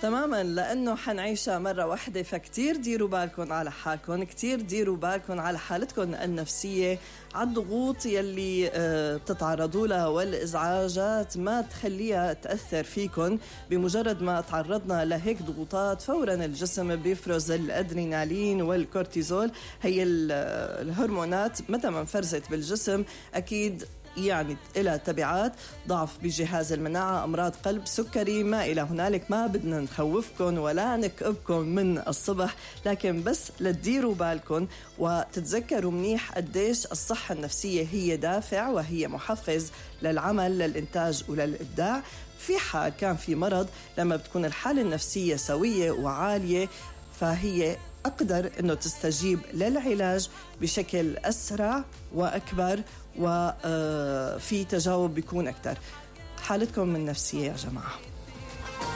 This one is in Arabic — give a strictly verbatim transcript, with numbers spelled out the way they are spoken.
تماما، لأنه حنعيشها مرة واحدة، فكتير ديروا بالكم على حالكم، كتير ديروا بالكم على حالتكم النفسية، على الضغوط يلي بتتعرضوا لها والإزعاجات ما تخليها تأثر فيكم. بمجرد ما تعرضنا لهيك ضغوطات فورا الجسم بيفرز الأدرينالين والكورتيزول، هي الهرمونات متى ما انفرزت بالجسم أكيد يعني إلى تبعات ضعف بجهاز المناعة، أمراض قلب، سكري، ما إلى هنالك. ما بدنا نخوفكم ولا نكئبكم من الصبح، لكن بس لتديروا بالكم وتتذكروا منيح قديش الصحة النفسية هي دافع وهي محفز للعمل، للإنتاج وللإبداع. في حال كان في مرض، لما بتكون الحالة النفسية سوية وعالية فهي أقدر أنه تستجيب للعلاج بشكل أسرع وأكبر، وفي تجاوب بيكون أكتر. حالتكم من نفسية يا جماعة.